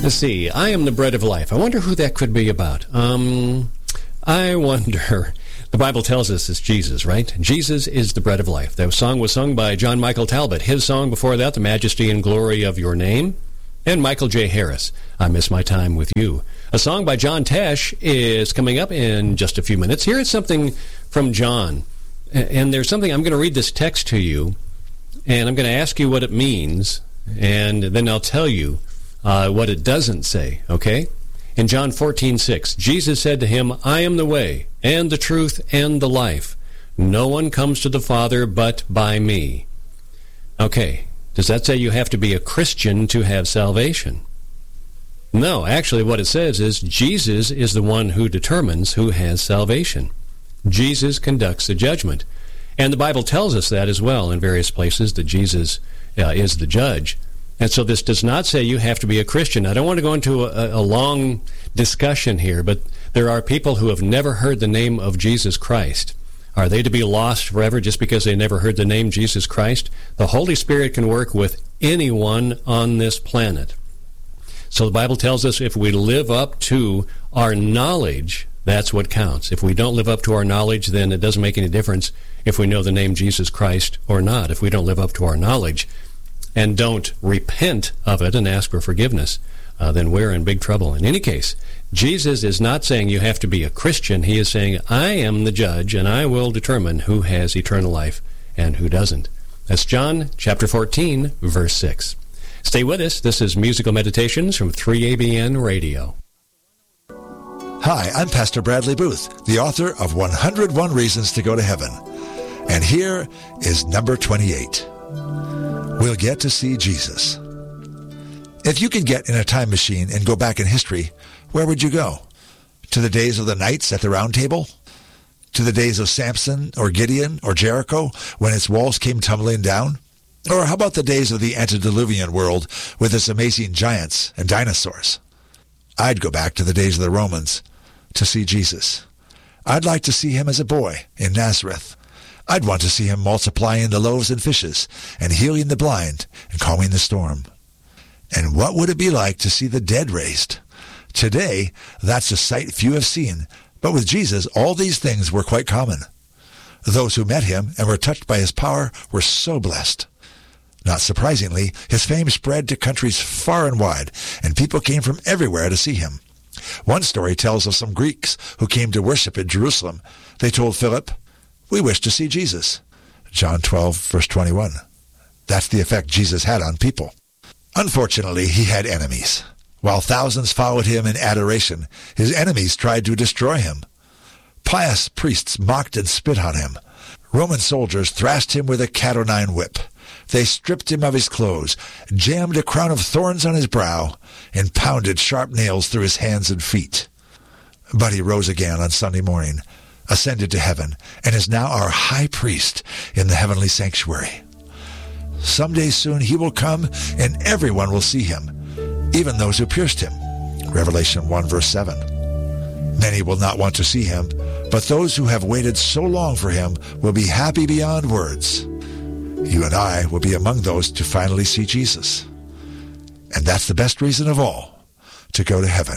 Let's see. I am the bread of life. I wonder who that could be about. I wonder. The Bible tells us it's Jesus, right? Jesus is the bread of life. That song was sung by John Michael Talbot. His song before that, The Majesty and Glory of Your Name. And Michael J. Harris, I Miss My Time With You. A song by John Tesh is coming up in just a few minutes. Here is something from John. And there's something, I'm going to read this text to you, and I'm going to ask you what it means, and then I'll tell you what it doesn't say, okay? In John 14:6, Jesus said to him, I am the way, and the truth, and the life. No one comes to the Father but by me. Okay, does that say you have to be a Christian to have salvation? No, actually what it says is Jesus is the one who determines who has salvation. Jesus conducts the judgment. And the Bible tells us that as well in various places, that Jesus is the judge. And so this does not say you have to be a Christian. I don't want to go into a long discussion here, but there are people who have never heard the name of Jesus Christ. Are they to be lost forever just because they never heard the name Jesus Christ? The Holy Spirit can work with anyone on this planet. So the Bible tells us if we live up to our knowledge, that's what counts. If we don't live up to our knowledge, then it doesn't make any difference if we know the name Jesus Christ or not. If we don't live up to our knowledge and don't repent of it and ask for forgiveness, then we're in big trouble. In any case, Jesus is not saying you have to be a Christian. He is saying, I am the judge, and I will determine who has eternal life and who doesn't. That's John chapter 14, verse 6. Stay with us. This is Musical Meditations from 3ABN Radio. Hi, I'm Pastor Bradley Booth, the author of 101 Reasons to Go to Heaven. And here is number 28. We'll get to see Jesus. If you could get in a time machine and go back in history, where would you go? To the days of the knights at the Round Table? To the days of Samson or Gideon or Jericho when its walls came tumbling down? Or how about the days of the antediluvian world with its amazing giants and dinosaurs? I'd go back to the days of the Romans to see Jesus. I'd like to see him as a boy in Nazareth. I'd want to see him multiplying the loaves and fishes and healing the blind and calming the storm. And what would it be like to see the dead raised? Today, that's a sight few have seen, but with Jesus, all these things were quite common. Those who met him and were touched by his power were so blessed. Not surprisingly, his fame spread to countries far and wide, and people came from everywhere to see him. One story tells of some Greeks who came to worship in Jerusalem. They told Philip, "We wish to see Jesus." John 12, verse 21. That's the effect Jesus had on people. Unfortunately, he had enemies. While thousands followed him in adoration, his enemies tried to destroy him. Pious priests mocked and spit on him. Roman soldiers thrashed him with a cat-o'-nine whip. They stripped him of his clothes, jammed a crown of thorns on his brow, and pounded sharp nails through his hands and feet. But he rose again on Sunday morning, ascended to heaven, and is now our high priest in the heavenly sanctuary. Someday soon he will come, and everyone will see him, even those who pierced him. Revelation 1, verse 7. Many will not want to see him, but those who have waited so long for him will be happy beyond words. You and I will be among those to finally see Jesus. And that's the best reason of all, to go to heaven.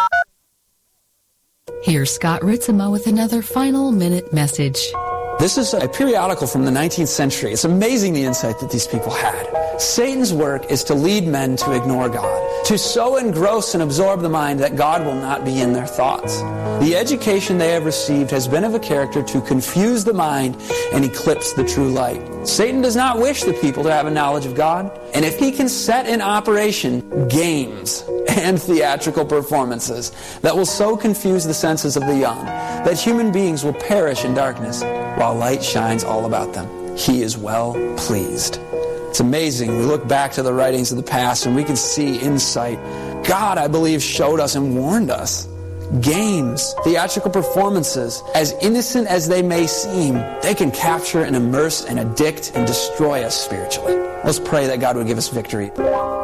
Here's Scott Ritzema with another final minute message. This is a periodical from the 19th century. It's amazing the insight that these people had. Satan's work is to lead men to ignore God, to so engross and absorb the mind that God will not be in their thoughts. The education they have received has been of a character to confuse the mind and eclipse the true light. Satan does not wish the people to have a knowledge of God, and if he can set in operation games and theatrical performances that will so confuse the senses of the young that human beings will perish in darkness while light shines all about them, he is well pleased. It's amazing. We look back to the writings of the past and we can see insight. God, I believe, showed us and warned us. Games, theatrical performances, as innocent as they may seem, they can capture and immerse and addict and destroy us spiritually. Let's pray that God would give us victory.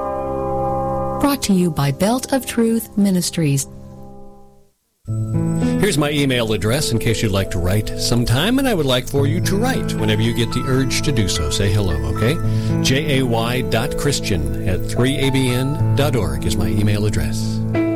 Brought to you by Belt of Truth Ministries. Here's my email address in case you'd like to write sometime, and I would like for you to write whenever you get the urge to do so. Say hello, okay? jay.christian@3abn.org is my email address.